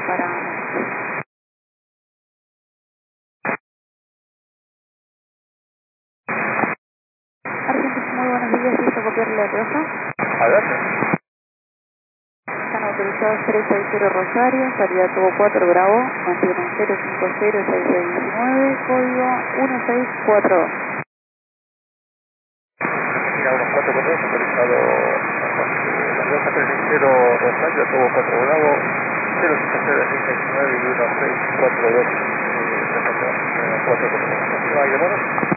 para... Argentina, muy buenos días, ¿listo copiarle la rosa? Adelante. Están autorizados 360 Rosario, salida tubo 4 Bravo, mantienen 050-6619, código 1642. Argentina 1442, autorizado la Rosa 360 Rosario, tuvo 4 Bravo, 050-6619 y 1642. 4 ¿No hay demora?